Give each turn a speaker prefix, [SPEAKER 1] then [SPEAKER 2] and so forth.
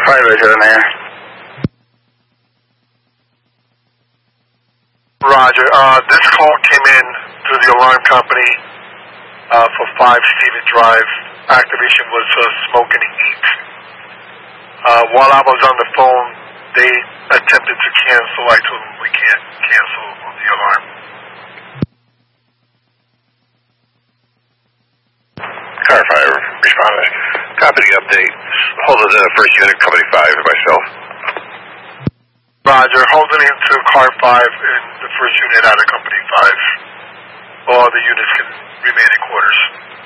[SPEAKER 1] 5 right here, man.
[SPEAKER 2] Roger. This call came in through the alarm company for 5 Stephen Drive. Activation was smoke and heat. While I was on the phone, they attempted to cancel. I told them we can't cancel the alarm.
[SPEAKER 3] Car 5 responded. Copy the update. Hold it in the first unit, company 5 and myself.
[SPEAKER 2] Roger. Holding into car 5 in the first unit out of company 5. All the units can remain in quarters.